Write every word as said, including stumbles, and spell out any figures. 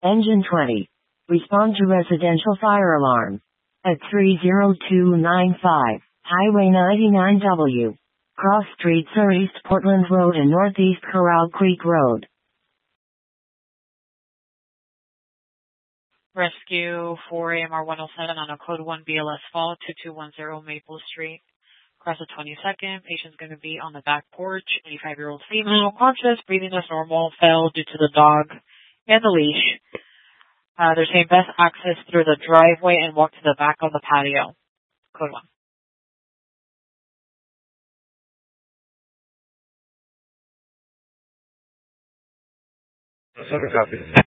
Engine twenty. Respond to residential fire alarm. At three zero two nine five, Highway ninety-nine W. Cross Streets are East Portland Road and Northeast Corral Creek Road. Rescue four A M R one oh seven on a code one B L S fall, two two one zero Maple Street. Across the twenty-second, patient's going to be on the back porch, eighty-five-year-old female, conscious, breathing as normal, fell due to the dog and the leash. Uh, they're saying best access through the driveway and walk to the back of the patio. Code one. Second copy.